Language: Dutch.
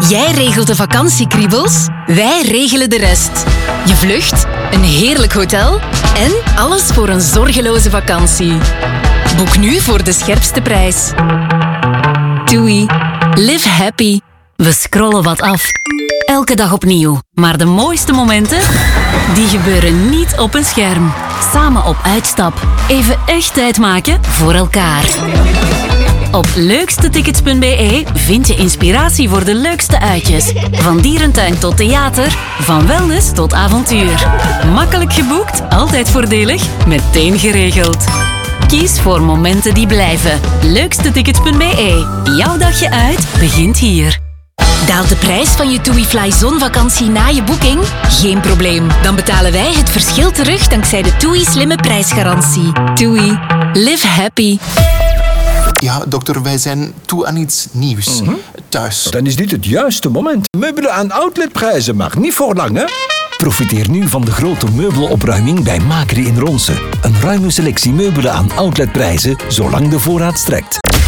Jij regelt de vakantiekriebels, wij regelen de rest. Je vlucht, een heerlijk hotel en alles voor een zorgeloze vakantie. Boek nu voor de scherpste prijs. TUI. Live happy. We scrollen wat af. Elke dag opnieuw. Maar de mooiste momenten, die gebeuren niet op een scherm. Samen op uitstap. Even echt tijd maken voor elkaar. Op leukstetickets.be vind je inspiratie voor de leukste uitjes. Van dierentuin tot theater, van wellness tot avontuur. Makkelijk geboekt, altijd voordelig, meteen geregeld. Kies voor momenten die blijven. Leukstetickets.be. Jouw dagje uit begint hier. Daalt de prijs van je TUI Fly zonvakantie na je boeking? Geen probleem. Dan betalen wij het verschil terug dankzij de TUI slimme prijsgarantie. TUI. Live happy. Ja, dokter, wij zijn toe aan iets nieuws. Thuis. Dan is dit het juiste moment. Meubelen aan outletprijzen, maar niet voor lang, hè? Profiteer nu van de grote meubelopruiming bij Macri in Ronse. Een ruime selectie meubelen aan outletprijzen, zolang de voorraad strekt.